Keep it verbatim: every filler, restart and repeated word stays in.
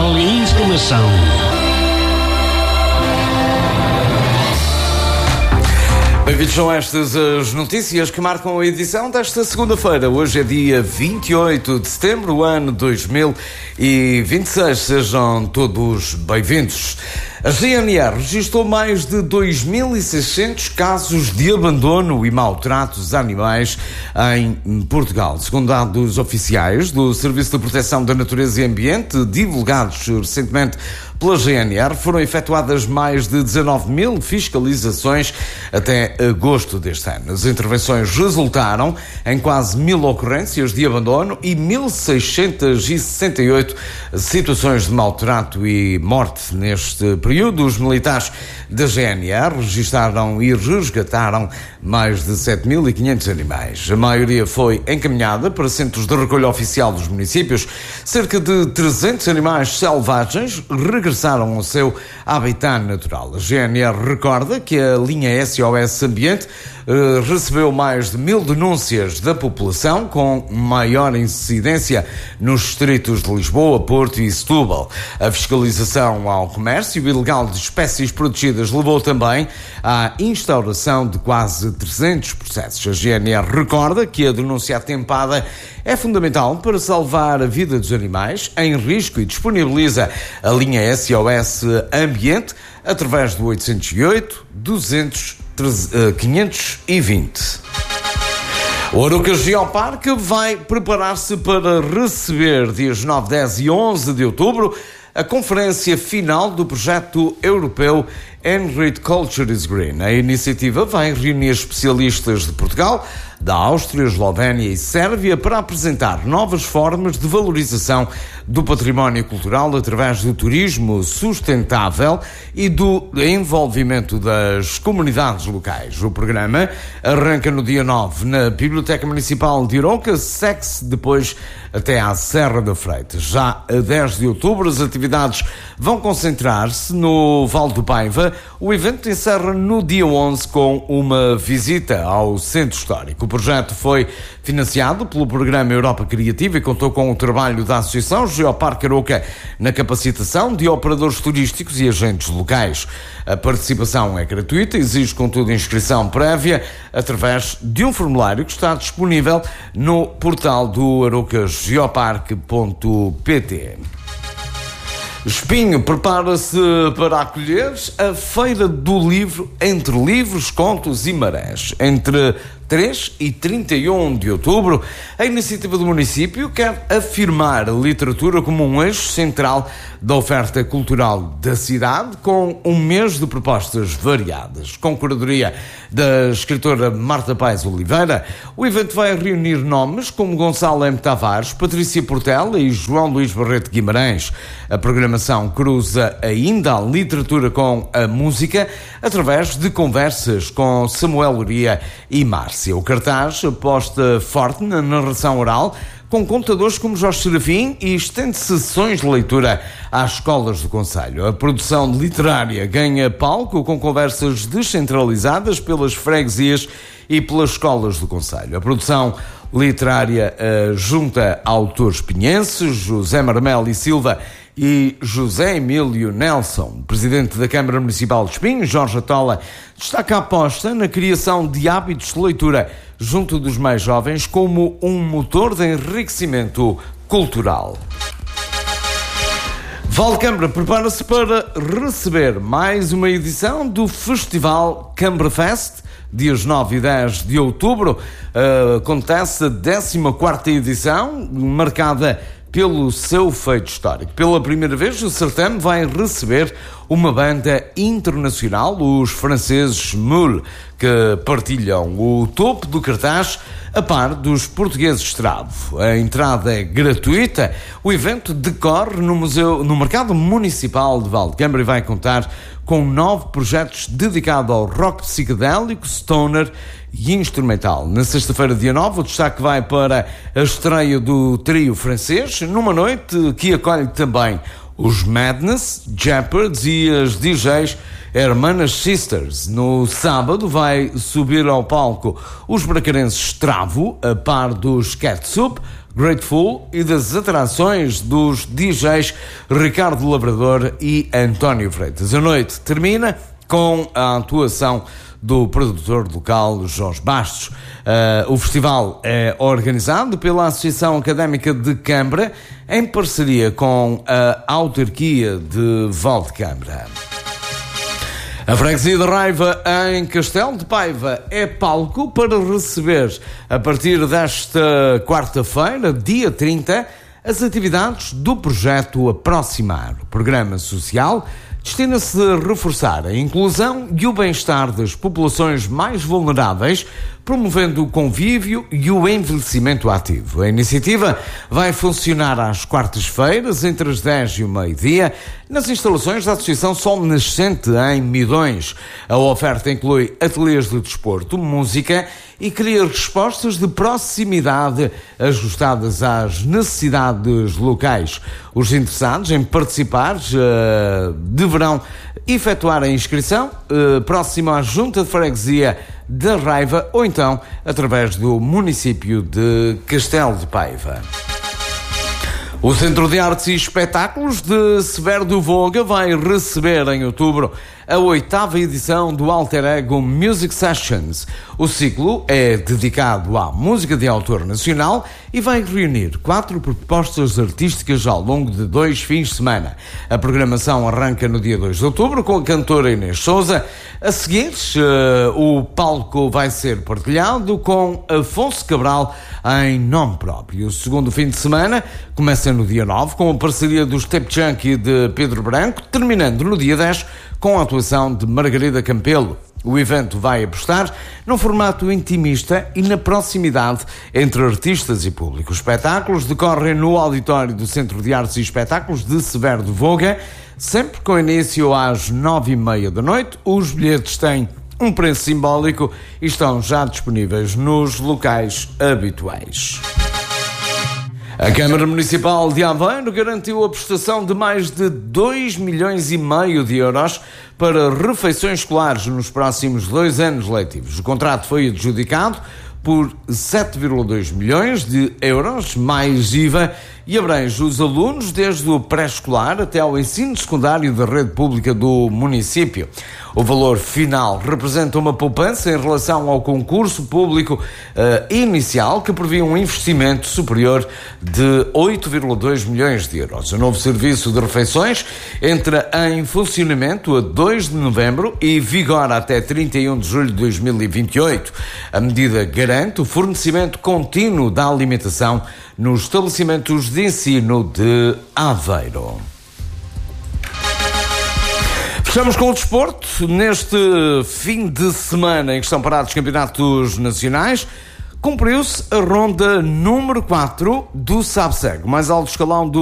Sinal e Informação. Bem-vindos são estas as notícias que marcam a edição desta segunda-feira. Hoje é dia vinte e oito de setembro, ano dois mil e vinte e seis. Sejam todos bem-vindos. A G N R registrou mais de dois mil e seiscentos casos de abandono e maus-tratos a animais em Portugal. Segundo dados oficiais do Serviço de Proteção da Natureza e Ambiente, divulgados recentemente pela G N R, foram efetuadas mais de dezanove mil fiscalizações até agosto deste ano. As intervenções resultaram em quase mil ocorrências de abandono e mil seiscentos e sessenta e oito situações de maltrato e morte. Neste período, os militares da G N R registaram e resgataram mais de sete mil e quinhentos animais. A maioria foi encaminhada para centros de recolha oficial dos municípios. Cerca de trezentos animais selvagens regressaram ao seu habitat natural. A G N R recorda que a linha S O S Ambiente eh, recebeu mais de mil denúncias da população, com maior incidência nos distritos de Lisboa, Porto e Setúbal. A fiscalização ao comércio ilegal de espécies protegidas levou também à instauração de quase trezentos processos. A G N R recorda que a denúncia atempada é fundamental para salvar a vida dos animais em risco e disponibiliza a linha S O S Ambiente através do oitocentos e oito, duzentos, quinhentos e vinte. O Arouca Geoparque vai preparar-se para receber dias nove, dez e onze de outubro a conferência final do projeto europeu Enrich Culture is Green. A iniciativa vai reunir especialistas de Portugal, da Áustria, Eslovénia e Sérvia para apresentar novas formas de valorização do património cultural através do turismo sustentável e do envolvimento das comunidades locais. O programa arranca no dia nove na Biblioteca Municipal de Arouca, segue-se depois até à Serra da Freitas. Já a dez de outubro, as atividades vão concentrar-se no Vale do Paiva. O evento encerra no dia onze com uma visita ao Centro Histórico. O projeto foi financiado pelo Programa Europa Criativa e contou com o trabalho da Associação Geoparque Arouca na capacitação de operadores turísticos e agentes locais. A participação é gratuita, exige contudo inscrição prévia através de um formulário que está disponível no portal do arouca geoparque ponto pt. Espinho prepara-se para acolher a Feira do Livro Entre Livros, Contos e Marés. Entre três e trinta e um de outubro, a iniciativa do município quer afirmar a literatura como um eixo central da oferta cultural da cidade, com um mês de propostas variadas. Com curadoria da escritora Marta Paes Oliveira, o evento vai reunir nomes como Gonçalo M. Tavares, Patrícia Portela e João Luís Barreto Guimarães. A programação cruza ainda a literatura com a música através de conversas com Samuel Uria e Márcia. O cartaz aposta forte na narração oral, com contadores como Jorge Serafim, e estende sessões de leitura às escolas do concelho. A produção literária ganha palco com conversas descentralizadas pelas freguesias e pelas escolas do concelho. A produção literária uh, junta autores pinhenses, José Marmel e Silva e José Emílio Nelson. Presidente da Câmara Municipal de Espinho, Jorge Atola, destaca a aposta na criação de hábitos de leitura junto dos mais jovens como um motor de enriquecimento cultural. Valcambra prepara-se para receber mais uma edição do Festival Cambra Fest. Dias nove e dez de outubro uh, acontece a décima quarta edição, marcada pelo seu feito histórico. Pela primeira vez, o certame vai receber uma banda internacional, os franceses Moule, que partilham o topo do cartaz a par dos portugueses Travo. A entrada é gratuita. O evento decorre no, museu, no Mercado Municipal de Valcambra e vai contar com nove projetos dedicados ao rock psicodélico, stoner e instrumental. Na sexta-feira, dia nove, o destaque vai para a estreia do trio francês, numa noite que acolhe também os Madness, Jeopards e as D Js Hermanas Sisters. No sábado vai subir ao palco os bracarenses Travo, a par dos Catsup, Grateful e das atrações dos D Js Ricardo Lavrador e António Freitas. A noite termina com a atuação do produtor local Jorge Bastos. Uh, o festival é organizado pela Associação Académica de Câmara em parceria com a autarquia de Valdecâmara. A freguesia de Raiva, em Castelo de Paiva, é palco para receber, a partir desta quarta-feira, dia trinta, as atividades do projeto Aproximar. O programa social destina-se a reforçar a inclusão e o bem-estar das populações mais vulneráveis, promovendo o convívio e o envelhecimento ativo. A iniciativa vai funcionar às quartas-feiras, entre as dez e o meio-dia, nas instalações da Associação Sol Nascente, em Midões. A oferta inclui ateliês de desporto, música e cria respostas de proximidade ajustadas às necessidades locais. Os interessados em participar uh, deverão efetuar a inscrição uh, próximo à Junta de Freguesia da Raiva ou então através do município de Castelo de Paiva. O Centro de Artes e Espetáculos de Severo do Voga vai receber em outubro a oitava edição do Alter Ego Music Sessions. O ciclo é dedicado à música de autor nacional e vai reunir quatro propostas artísticas ao longo de dois fins de semana. A programação arranca no dia dois de outubro com a cantora Inês Souza. A seguir, uh, o palco vai ser partilhado com Afonso Cabral em nome próprio. O segundo fim de semana começa no dia nove com a parceria dos Tape Junkie de Pedro Branco, terminando no dia dez com a atuação de Margarida Campelo. O evento vai apostar num formato intimista e na proximidade entre artistas e público. Os espetáculos decorrem no auditório do Centro de Artes e Espetáculos de Severo do Voga, sempre com início às nove e meia da noite. Os bilhetes têm um preço simbólico e estão já disponíveis nos locais habituais. A Câmara Municipal de Aveiro garantiu a prestação de mais de dois milhões e meio de euros para refeições escolares nos próximos dois anos letivos. O contrato foi adjudicado por sete vírgula dois milhões de euros, mais I V A, e abrange os alunos desde o pré-escolar até ao ensino secundário da rede pública do município. O valor final representa uma poupança em relação ao concurso público uh, inicial, que previa um investimento superior de oito vírgula dois milhões de euros. O novo serviço de refeições entra em funcionamento a dois de novembro e vigora até trinta e um de julho de dois mil e vinte e oito. A medida garante o fornecimento contínuo da alimentação nos estabelecimentos de ensino de Aveiro. Fechamos com o desporto. Neste fim de semana em que estão parados os campeonatos nacionais, cumpriu-se a ronda número quatro do SABSEG, mais alto escalão do